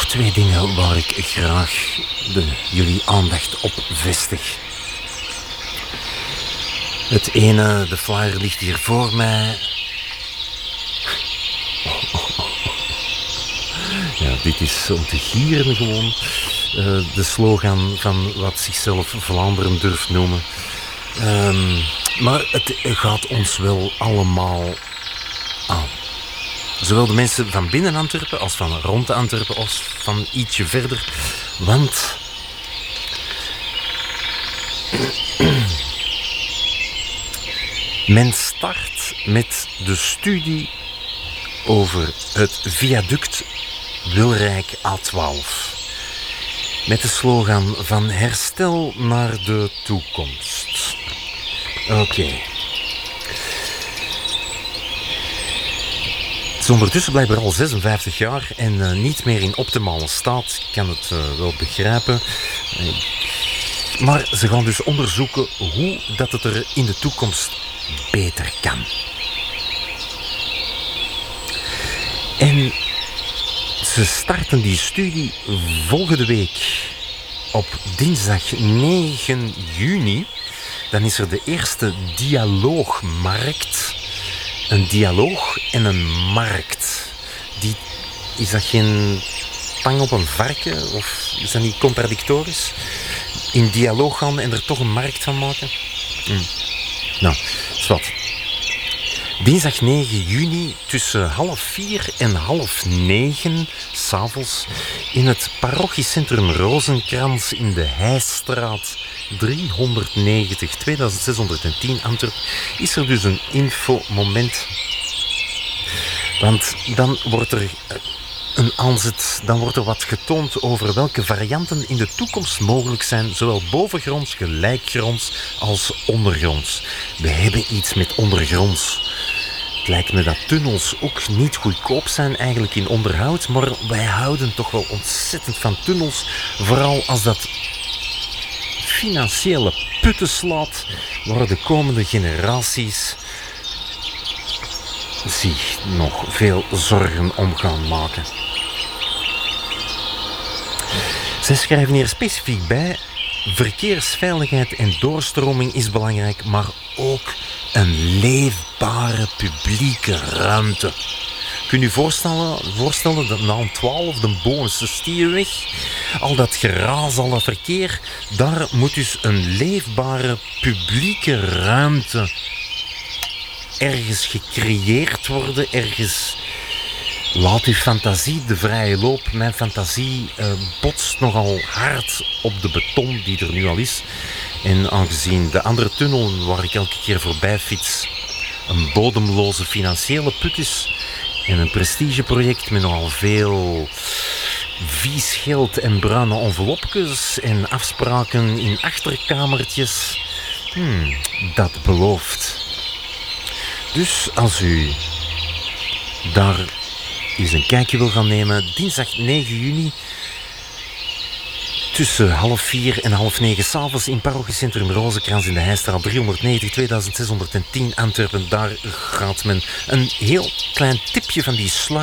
twee dingen waar ik graag jullie aandacht op vestig. Het ene, de flyer ligt hier voor mij. Ja, dit is om te gieren gewoon. De slogan van wat zichzelf Vlaanderen durft noemen. Maar het gaat ons wel allemaal aan. Zowel de mensen van binnen Antwerpen als van rond Antwerpen als van ietsje verder. Want men start met de studie over het viaduct Wilrijk A12. Met de slogan van herstel naar de toekomst. Oké. Het is ondertussen blijkbaar al 56 jaar en niet meer in optimale staat. Ik kan het wel begrijpen. Maar ze gaan dus onderzoeken hoe dat het er in de toekomst beter kan. En ze starten die studie volgende week op dinsdag 9 juni. Dan is er de eerste dialoogmarkt. Een dialoog en een markt. Is dat geen tang op een varken? Of is dat niet contradictorisch? In dialoog gaan en er toch een markt van maken? Nou, is wat. Dinsdag 9 juni tussen 3:30 en 8:30 s'avonds in het parochiecentrum Rozenkrans in de Heijstraat 390 2610 Antwerpen is er dus een infomoment. Want dan wordt er een aanzet, dan wordt er wat getoond over welke varianten in de toekomst mogelijk zijn, zowel bovengronds, gelijkgronds als ondergronds. We hebben iets met ondergronds. Het lijkt me dat tunnels ook niet goedkoop zijn eigenlijk in onderhoud, maar wij houden toch wel ontzettend van tunnels, vooral als dat financiële putten slaat, waar de komende generaties zich nog veel zorgen om gaan maken. Zij schrijven hier specifiek bij: verkeersveiligheid en doorstroming is belangrijk, maar ook een leefbare publieke ruimte. Kun je je voorstellen dat na 12 de Boonse Stierweg, al dat geraas, al dat verkeer, daar moet dus een leefbare publieke ruimte ergens gecreëerd worden, ergens. Laat uw fantasie de vrije loop. Mijn fantasie botst nogal hard op de beton die er nu al is. En aangezien de andere tunnel waar ik elke keer voorbij fiets een bodemloze financiële put is en een prestigeproject met nogal veel vies geld en bruine envelopjes en afspraken in achterkamertjes, dat belooft. Dus als u daar eens een kijkje wil gaan nemen, dinsdag 9 juni tussen 3:30 en 8:30 s'avonds in parochiecentrum Rozenkrans in de Heijstraat 390 2610 Antwerpen. Daar gaat men een heel klein tipje van die